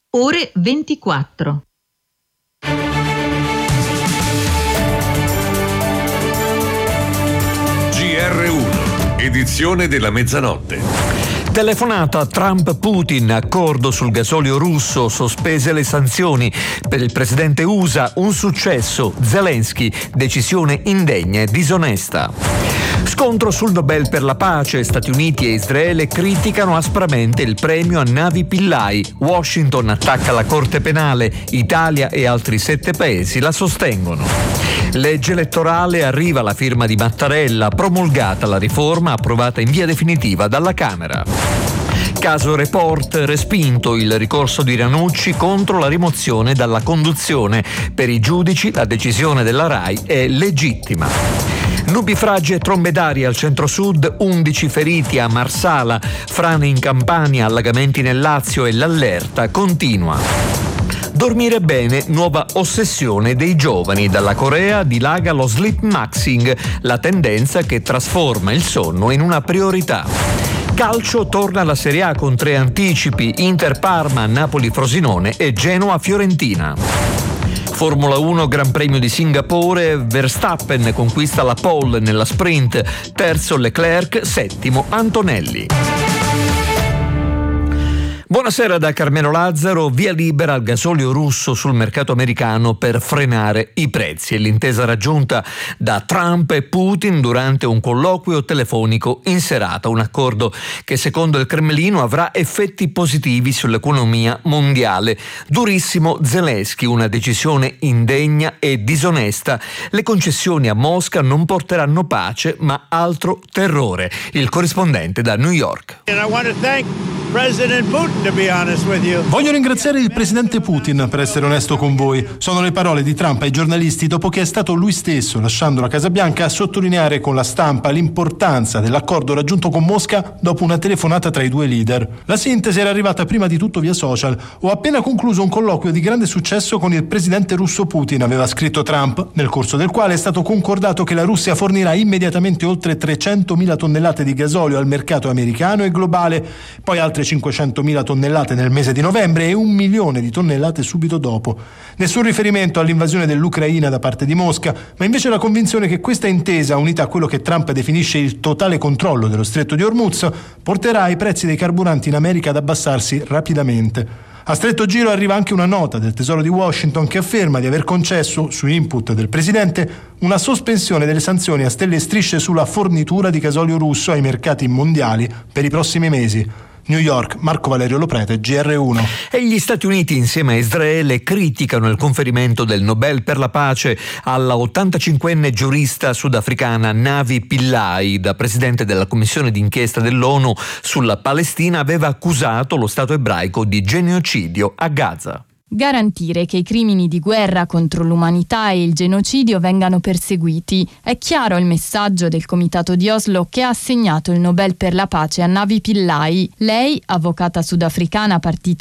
ore 24. GR1, edizione della mezzanotte. Telefonata Trump-Putin, accordo sul gasolio russo, sospese le sanzioni. Per il presidente USA un successo, Zelensky, decisione indegna e disonesta. Scontro sul Nobel per la pace, Stati Uniti e Israele criticano aspramente il premio a Navi Pillai, Washington attacca la Corte Penale, Italia e altri 7 paesi la sostengono. Legge elettorale, arriva la firma di Mattarella, promulgata la riforma approvata in via definitiva dalla Camera. Caso Report, respinto il ricorso di Ranucci contro la rimozione dalla conduzione. Per i giudici la decisione della RAI è legittima. Nubifragi e trombe d'aria al centro-sud, 11 feriti a Marsala, frane in Campania, allagamenti nel Lazio e l'allerta continua. Dormire bene, nuova ossessione dei giovani. Dalla Corea dilaga lo sleep maxing, la tendenza che trasforma il sonno in una priorità. Calcio, torna alla Serie A con 3 anticipi, Inter-Parma, Napoli-Frosinone e Genoa-Fiorentina. Formula 1, Gran Premio di Singapore, Verstappen conquista la pole nella sprint, terzo Leclerc, settimo Antonelli. Buonasera da Carmelo Lazzaro, via libera al gasolio russo sul mercato americano per frenare i prezzi. È l'intesa raggiunta da Trump e Putin durante un colloquio telefonico in serata, un accordo che secondo il Cremlino avrà effetti positivi sull'economia mondiale. Durissimo Zelensky, una decisione indegna e disonesta. Le concessioni a Mosca non porteranno pace ma altro terrore. Il corrispondente da New York. Voglio ringraziare il presidente Putin, per essere onesto con voi. Sono le parole di Trump ai giornalisti dopo che è stato lui stesso, lasciando la Casa Bianca, a sottolineare con la stampa l'importanza dell'accordo raggiunto con Mosca dopo una telefonata tra i due leader. La sintesi era arrivata prima di tutto via social. Ho appena concluso un colloquio di grande successo con il presidente russo Putin, aveva scritto Trump, nel corso del quale è stato concordato che la Russia fornirà immediatamente oltre 300.000 tonnellate di gasolio al mercato americano e globale, poi altre 500.000 tonnellate nel mese di novembre e 1 milione di tonnellate subito dopo. Nessun riferimento all'invasione dell'Ucraina da parte di Mosca, ma invece la convinzione che questa intesa, unita a quello che Trump definisce il totale controllo dello stretto di Hormuz, porterà i prezzi dei carburanti in America ad abbassarsi rapidamente. A stretto giro arriva anche una nota del Tesoro di Washington che afferma di aver concesso, su input del presidente, una sospensione delle sanzioni a stelle e strisce sulla fornitura di gasolio russo ai mercati mondiali per i prossimi mesi. New York, Marco Valerio Loprete, GR1. E gli Stati Uniti insieme a Israele criticano il conferimento del Nobel per la pace alla 85enne giurista sudafricana Navi Pillai. Da presidente della commissione d'inchiesta dell'ONU sulla Palestina aveva accusato lo Stato ebraico di genocidio a Gaza. Garantire che i crimini di guerra contro l'umanità e il genocidio vengano perseguiti. È chiaro il messaggio del Comitato di Oslo che ha assegnato il Nobel per la pace a Navi Pillai. Lei, avvocata sudafricana partita